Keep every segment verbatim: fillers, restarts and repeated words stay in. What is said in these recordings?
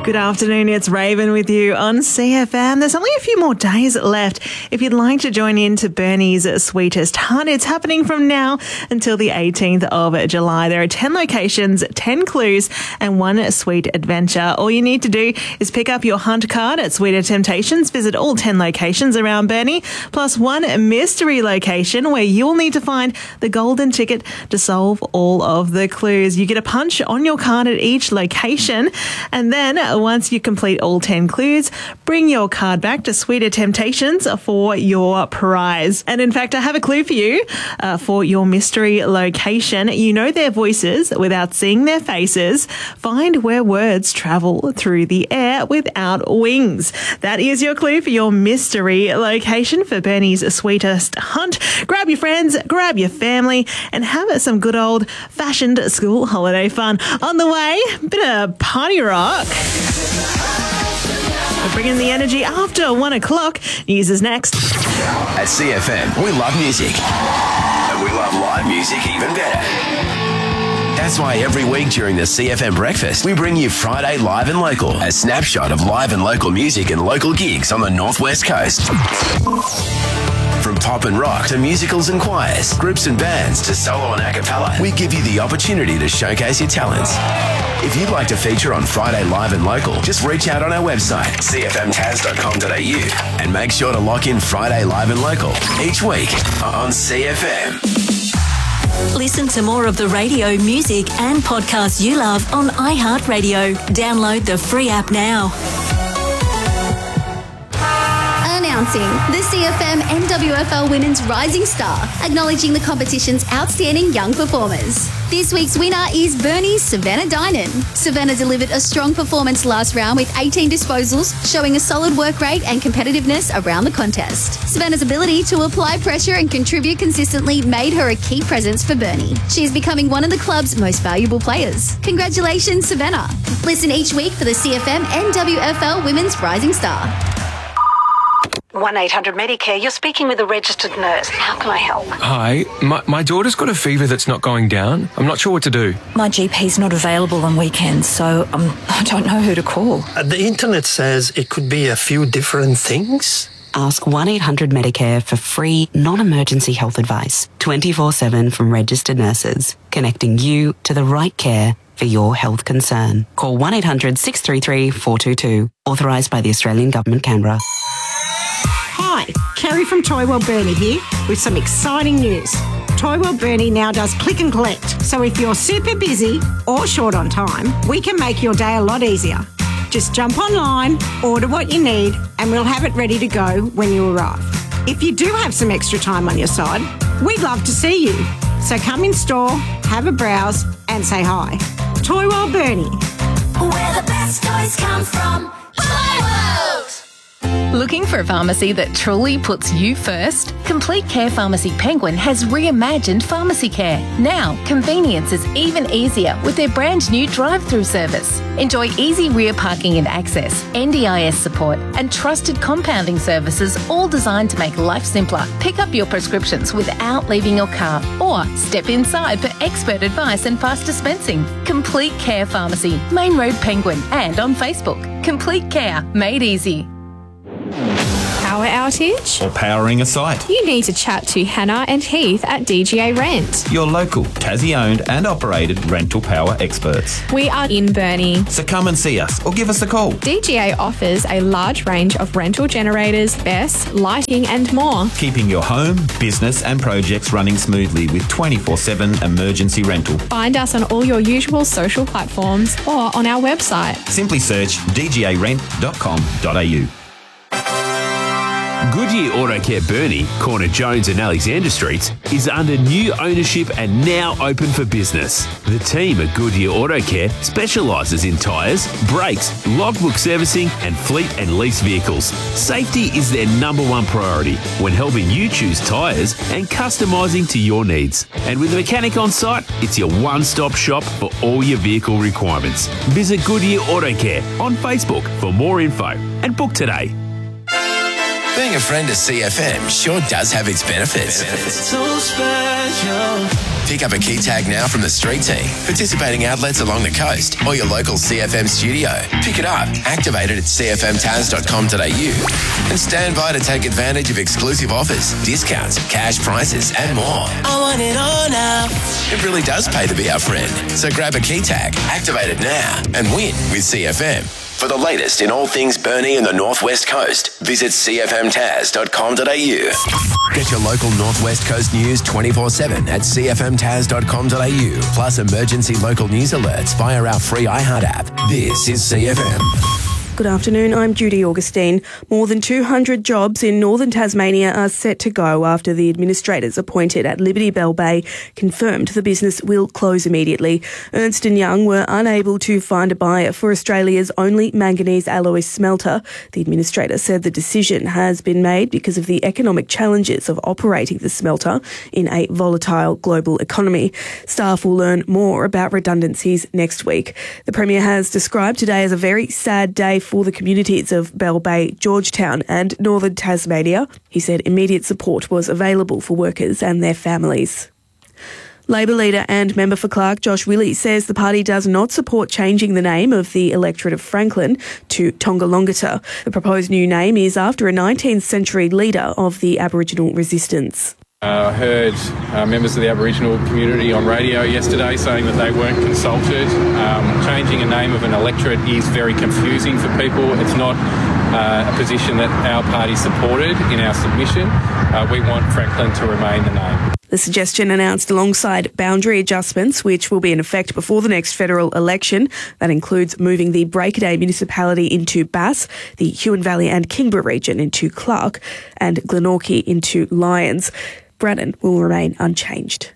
Good afternoon, it's Raven with you on C F M. There's only a few more days left if you'd like to join in to Bernie's Sweetest Hunt. It's happening from now until the eighteenth of July. There are ten locations, ten clues and one sweet adventure. All you need to do is pick up your hunt card at Sweeter Temptations, visit all ten locations around Bernie, plus one mystery location where you'll need to find the golden ticket to solve all of the clues. You get a punch on your card at each location, and then once you complete all ten clues, bring your card back to Sweeter Temptations for your prize. And in fact, I have a clue for you uh, for your mystery location. You know their voices without seeing their faces. Find where words travel through the air without wings. That is your clue for your mystery location for Bernie's Sweetest Hunt. Grab your friends, grab your family, and have some good old-fashioned school holiday fun. On the way, bit of party rock. We're bringing the energy after one o'clock. News is next. At C F M, we love music. And we love live music even better. That's why every week during the C F M Breakfast, we bring you Friday Live and Local, a snapshot of live and local music and local gigs on the Northwest Coast. From pop and rock to musicals and choirs, groups and bands to solo and a cappella, we give you the opportunity to showcase your talents. If you'd like to feature on Friday Live and Local, just reach out on our website, c f m taz dot com dot a u, and make sure to lock in Friday Live and Local each week on C F M. Listen to more of the radio, music and podcasts you love on iHeartRadio. Download the free app now. Announcing the C F M N W F L Women's Rising Star, acknowledging the competition's outstanding young performers. This week's winner is Bernie's Savannah Dynan. Savannah delivered a strong performance last round with eighteen disposals, showing a solid work rate and competitiveness around the contest. Savannah's ability to apply pressure and contribute consistently made her a key presence for Bernie. She is becoming one of the club's most valuable players. Congratulations, Savannah. Listen each week for the C F M N W F L Women's Rising Star. one eight hundred Medicare, you're speaking with a registered nurse. How can I help? Hi, my, my daughter's got a fever that's not going down. I'm not sure what to do. My G P's not available on weekends, so um, I don't know who to call. Uh, the internet says it could be a few different things. Ask one eight hundred Medicare for free, non-emergency health advice, twenty-four seven from registered nurses, connecting you to the right care for your health concern. Call one eight hundred six three three four two two, authorised by the Australian Government, Canberra. Hi, Kerry from Toy World Bernie here with some exciting news. Toy World Bernie now does click and collect, so if you're super busy or short on time, we can make your day a lot easier. Just jump online, order what you need, and we'll have it ready to go when you arrive. If you do have some extra time on your side, we'd love to see you. So come in store, have a browse, and say hi. Toy World Bernie. Where the best toys come from. Toy World! Looking for a pharmacy that truly puts you first? Complete Care Pharmacy Penguin has reimagined pharmacy care. Now, convenience is even easier with their brand new drive-through service. Enjoy easy rear parking and access, N D I S support, and trusted compounding services, all designed to make life simpler. Pick up your prescriptions without leaving your car, or step inside for expert advice and fast dispensing. Complete Care Pharmacy, Main Road Penguin, and on Facebook. Complete Care, made easy. Power outage? Or powering a site? You need to chat to Hannah and Heath at D G A Rent. Your local, Tassie-owned and operated rental power experts. We are in Burnie. So come and see us or give us a call. D G A offers a large range of rental generators, B E S, lighting and more. Keeping your home, business and projects running smoothly with twenty-four seven emergency rental. Find us on all your usual social platforms or on our website. Simply search d g a rent dot com dot a u. Goodyear Auto Care Burnie, corner Jones and Alexander Streets, is under new ownership and now open for business. The team at Goodyear Auto Care specialises in tyres, brakes, logbook servicing and fleet and lease vehicles. Safety is their number one priority when helping you choose tyres and customising to your needs. And with a mechanic on site, it's your one-stop shop for all your vehicle requirements. Visit Goodyear Auto Care on Facebook for more info and book today. Being a friend of C F M sure does have its benefits. So special. Pick up a key tag now from the street team, participating outlets along the coast, or your local C F M studio. Pick it up, activate it at c f m taz dot com dot a u, and stand by to take advantage of exclusive offers, discounts, cash prices, and more. I want it all now. It really does pay to be our friend. So grab a key tag, activate it now, and win with C F M. For the latest in all things Burnie and the Northwest Coast, visit c f m taz dot com dot a u. Get your local Northwest Coast news twenty-four seven at c f m taz dot com dot a u, plus emergency local news alerts via our free iHeart app. This is C F M. Good afternoon, I'm Judy Augustine. More than two hundred jobs in northern Tasmania are set to go after the administrators appointed at Liberty Bell Bay confirmed the business will close immediately. Ernst and Young were unable to find a buyer for Australia's only manganese alloy smelter. The administrator said the decision has been made because of the economic challenges of operating the smelter in a volatile global economy. Staff will learn more about redundancies next week. The Premier has described today as a very sad day for the communities of Bell Bay, Georgetown and northern Tasmania. He said immediate support was available for workers and their families. Labor leader and member for Clark, Josh Willey, says the party does not support changing the name of the electorate of Franklin to Tongalongata. The proposed new name is after a nineteenth century leader of the Aboriginal resistance. Uh, I heard uh, members of the Aboriginal community on radio yesterday saying that they weren't consulted. Um, changing a name of an electorate is very confusing for people. It's not uh, a position that our party supported in our submission. Uh, we want Franklin to remain the name. The suggestion announced alongside boundary adjustments, which will be in effect before the next federal election. That includes moving the Breakaday municipality into Bass, the Huon Valley and Kingborough region into Clark, and Glenorchy into Lyons. Brannan will remain unchanged.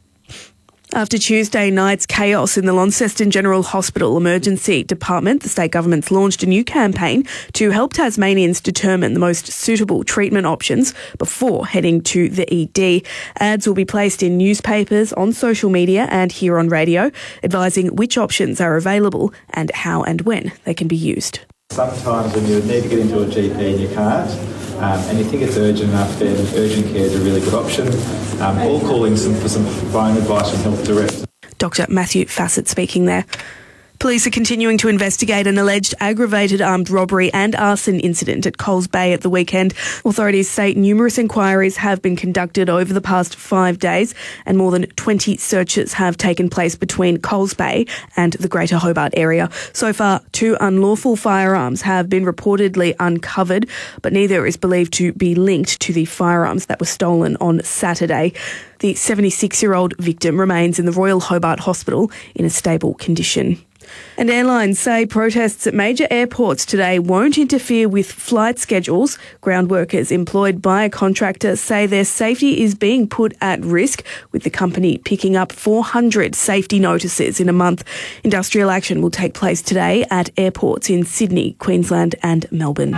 After Tuesday night's chaos in the Launceston General Hospital Emergency Department, the state government's launched a new campaign to help Tasmanians determine the most suitable treatment options before heading to the E D. Ads will be placed in newspapers, on social media and here on radio, advising which options are available and how and when they can be used. Sometimes when you need to get into a G P and you can't, um, and you think it's urgent enough, then urgent care is a really good option. Um, or calling some, for some phone advice from Health Direct. Doctor Matthew Fassett speaking there. Police are continuing to investigate an alleged aggravated armed robbery and arson incident at Coles Bay at the weekend. Authorities say numerous inquiries have been conducted over the past five days and more than twenty searches have taken place between Coles Bay and the Greater Hobart area. So far, two unlawful firearms have been reportedly uncovered, but neither is believed to be linked to the firearms that were stolen on Saturday. The seventy-six-year-old victim remains in the Royal Hobart Hospital in a stable condition. And airlines say protests at major airports today won't interfere with flight schedules. Ground workers employed by a contractor say their safety is being put at risk, with the company picking up four hundred safety notices in a month. Industrial action will take place today at airports in Sydney, Queensland and Melbourne.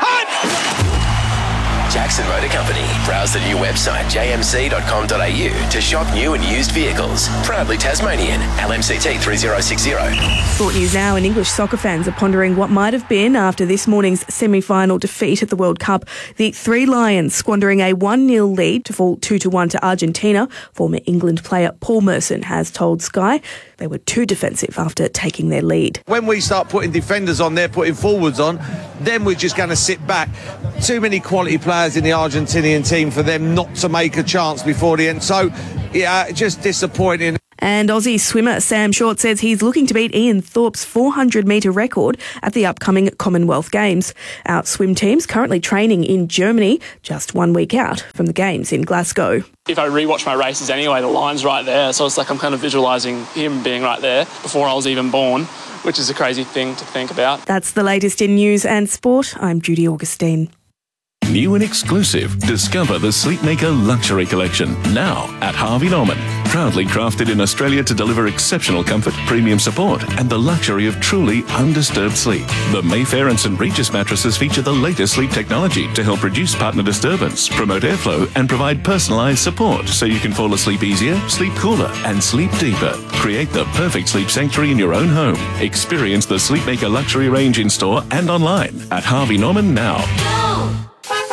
Jackson Motor Company. Browse the new website j m c dot com dot a u to shop new and used vehicles. Proudly Tasmanian. L M C T three zero six zero. Sport news now, and English soccer fans are pondering what might have been after this morning's semi-final defeat at the World Cup. The Three Lions squandering a one nil lead to fall two to one to Argentina. Former England player Paul Merson has told Sky they were too defensive after taking their lead. When we start putting defenders on there, putting forwards on, then we're just going to sit back. Too many quality players in the Argentinian team for them not to make a chance before the end. So, yeah, just disappointing. And Aussie swimmer Sam Short says he's looking to beat Ian Thorpe's four hundred metre record at the upcoming Commonwealth Games. Our swim team's currently training in Germany, just one week out from the Games in Glasgow. If I rewatch my races anyway, the line's right there, so it's like I'm kind of visualising him being right there before I was even born, which is a crazy thing to think about. That's the latest in news and sport. I'm Judy Augustine. New and exclusive, discover the Sleepmaker Luxury Collection, now at Harvey Norman. Proudly crafted in Australia to deliver exceptional comfort, premium support and the luxury of truly undisturbed sleep. The Mayfair and St Regis mattresses feature the latest sleep technology to help reduce partner disturbance, promote airflow and provide personalised support so you can fall asleep easier, sleep cooler and sleep deeper. Create the perfect sleep sanctuary in your own home. Experience the Sleepmaker Luxury range in store and online at Harvey Norman now.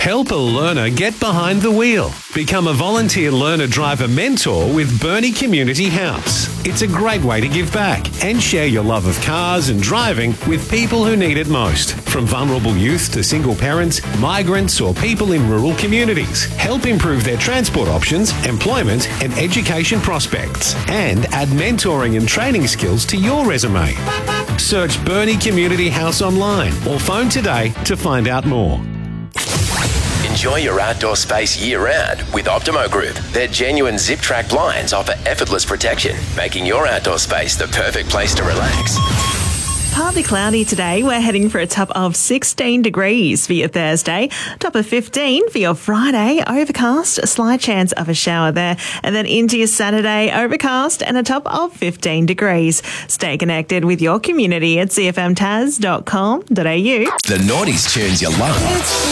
Help a learner get behind the wheel. Become a volunteer learner driver mentor with Burnie Community House. It's a great way to give back and share your love of cars and driving with people who need it most. From vulnerable youth to single parents, migrants or people in rural communities. Help improve their transport options, employment and education prospects. And add mentoring and training skills to your resume. Search Burnie Community House online or phone today to find out more. Enjoy your outdoor space year-round with Optimo Group. Their genuine zip-track blinds offer effortless protection, making your outdoor space the perfect place to relax. Partly cloudy today. We're heading for a top of sixteen degrees for your Thursday. Top of fifteen for your Friday. Overcast, a slight chance of a shower there. And then into your Saturday, overcast and a top of fifteen degrees. Stay connected with your community at c f m tas dot com dot a u. The noughties tunes you love.